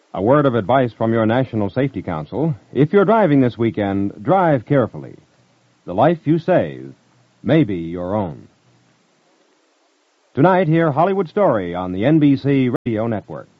A word of advice from your National Safety Council. If you're driving this weekend, drive carefully. The life you save may be your own. Tonight, hear Hollywood Story on the NBC Radio Network.